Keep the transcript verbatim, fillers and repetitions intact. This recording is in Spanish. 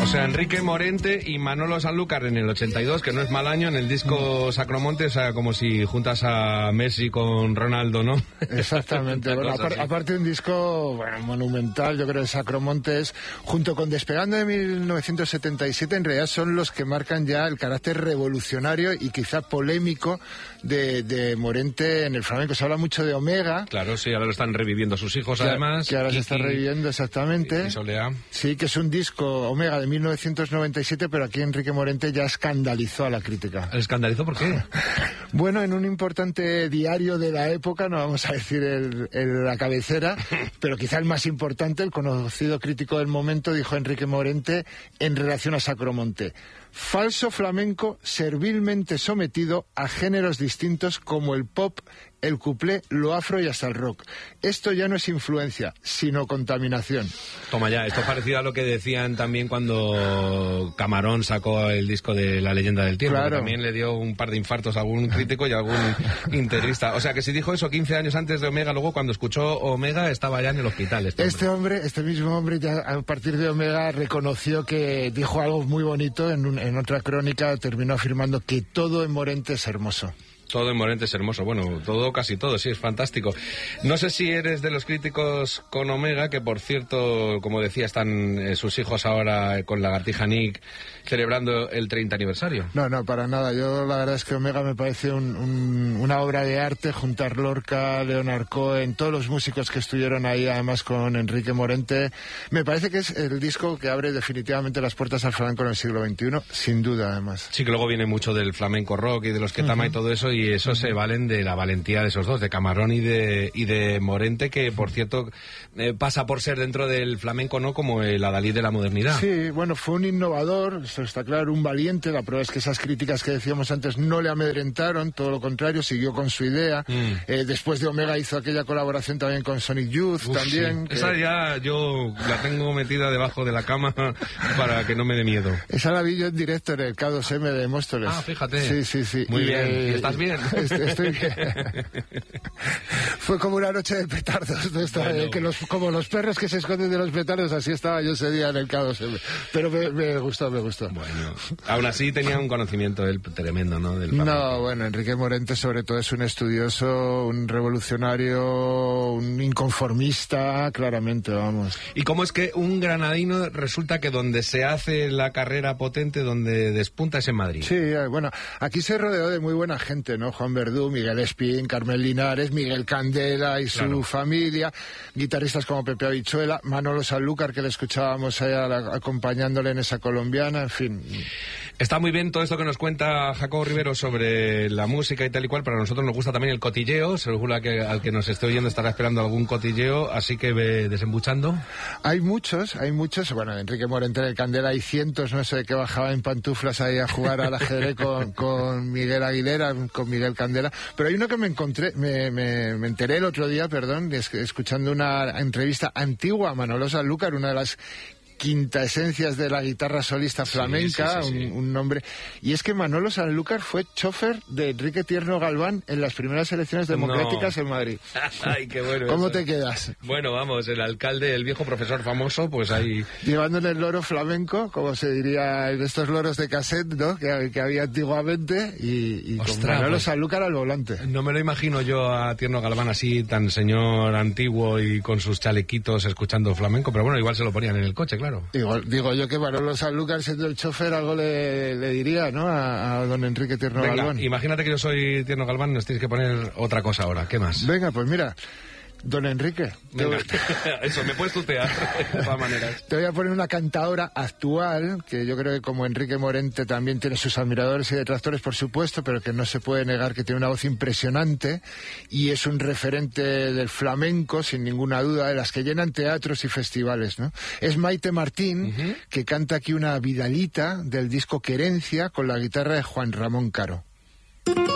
sea, Enrique Morente y Manolo Sanlúcar en el ochenta y dos, que no es mal año, en el disco Sacromonte, o sea, como si juntas a Messi con Ronaldo, ¿no? Exactamente. Bueno, apar aparte de un disco bueno, monumental, yo creo que Sacromonte es, junto con Despegando de mil novecientos setenta y siete, en realidad son los que marcan ya el carácter revolucionario y quizá polémico de, de Morente en el flamenco. Se habla mucho de Omega. Claro, sí, ahora lo están reviviendo sus hijos, que, además. Que ahora y, se está reviviendo, exactamente. Y Solea. Sí, que es un disco Omega de mil novecientos noventa y siete, pero aquí Enrique Morente ya escandalizó a la crítica. ¿Escandalizó por qué? Bueno, en un importante diario de la época, no vamos a decir el, el, la cabecera, pero quizá el más importante, el conocido crítico del momento, dijo Enrique Morente en relación a Sacromonte: falso flamenco servilmente sometido a géneros distintos como el pop, el cuplé, lo afro y hasta el rock. Esto ya no es influencia, sino contaminación. Toma ya, esto es parecido a lo que decían también cuando Camarón sacó el disco de La leyenda del tiempo, claro. Que también le dio un par de infartos a algún crítico y a algún interista. O sea, que si dijo eso quince años antes de Omega, luego cuando escuchó Omega estaba ya en el hospital. Este hombre, este, hombre, este mismo hombre, ya a partir de Omega reconoció que dijo algo muy bonito en, un, en otra crónica, terminó afirmando que todo en Morente es hermoso. Todo en Morente es hermoso, bueno, todo, casi todo, sí, es fantástico. No sé si eres de los críticos con Omega, que por cierto, como decía, están eh, sus hijos ahora con Lagartija Nick celebrando el treinta aniversario. No, no, para nada. Yo la verdad es que Omega me parece un, un, una obra de arte, juntar Lorca, Leonard Cohen, todos los músicos que estuvieron ahí, además con Enrique Morente. Me parece que es el disco que abre definitivamente las puertas al flamenco en el siglo veintiuno, sin duda, además. Sí, que luego viene mucho del flamenco rock y de los Ketama uh-huh. y todo eso, y eso uh-huh. se valen de la valentía de esos dos, de Camarón y de, y de Morente, que por cierto eh, pasa por ser dentro del flamenco, ¿no?, como el adalid de la modernidad. Sí, bueno, fue un innovador, eso está claro, un valiente. La prueba es que esas críticas que decíamos antes no le amedrentaron, todo lo contrario, siguió con su idea. Mm. Eh, después de Omega hizo aquella colaboración también con Sonic Youth. Uf, también. Sí. Que... Esa ya yo la tengo metida debajo de la cama para que no me dé miedo. Esa la vi yo en directo en el K dos M de Móstoles. Ah, fíjate. Sí, sí, sí. Muy y, bien. Eh, ¿Y estás bien? Estoy, estoy bien. Fue como una noche de petardos, de esta, bueno. eh, que los, como los perros que se esconden de los petardos, así estaba yo ese día en el K dos M. Pero me, me gustó, me gustó. Bueno, aún así tenía un conocimiento él tremendo, ¿no? Del no, bueno, Enrique Morente sobre todo es un estudioso, un revolucionario, un inconformista, claramente, vamos. ¿Y cómo es que un granadino resulta que donde se hace la carrera potente, donde despunta es en Madrid? Sí, bueno, aquí se rodeó de muy buena gente, ¿no? Juan Verdú, Miguel Espín, Carmen Linares, Miguel Candela y su claro. familia, guitarristas como Pepe Habichuela, Manolo Sanlúcar, que le escuchábamos ahí acompañándole en esa colombiana, en fin. Está muy bien todo esto que nos cuenta Jacobo Rivero sobre la música y tal y cual. Para nosotros nos gusta también el cotilleo. Seguro que al que nos esté oyendo estará esperando algún cotilleo, así que ve desembuchando. Hay muchos, hay muchos. Bueno, Enrique Morente de Candela hay cientos, no sé, que bajaba en pantuflas ahí a jugar al ajedrez con, con Miguel Aguilera, con Miguel Candela. Pero hay uno que me encontré, me, me, me enteré el otro día, perdón, es, escuchando una entrevista antigua a Manolo Sanlúcar, una de las quintaesencias de la guitarra solista flamenca, sí, sí, sí, sí. Un, un nombre. Y es que Manolo Sanlúcar fue chofer de Enrique Tierno Galván en las primeras elecciones democráticas no. en Madrid. Ay, qué bueno. ¿Cómo eso. te quedas? Bueno, vamos, el alcalde, el viejo profesor famoso, pues ahí... Llevándole el loro flamenco, como se diría en estos loros de cassette, ¿no?, que, que había antiguamente, y, y Ostras, con Manolo pues, Sanlúcar al volante. No me lo imagino yo a Tierno Galván así, tan señor antiguo y con sus chalequitos escuchando flamenco, pero bueno, igual se lo ponían en el coche, claro. Igual, digo yo que Manolo Sanlúcar, siendo el chofer, algo le, le diría, ¿no?, a, a don Enrique Tierno Venga, Galván. Imagínate que yo soy Tierno Galván, nos tienes que poner otra cosa ahora. ¿Qué más? Venga, pues mira, don Enrique. Venga, te... eso, me puedes tutear de todas maneras. Te voy a poner una cantadora actual, que yo creo que como Enrique Morente también tiene sus admiradores y detractores, por supuesto, pero que no se puede negar que tiene una voz impresionante y es un referente del flamenco, sin ninguna duda, de las que llenan teatros y festivales, ¿no? Es Maite Martín, uh-huh. que canta aquí una vidalita del disco Querencia con la guitarra de Juan Ramón Caro.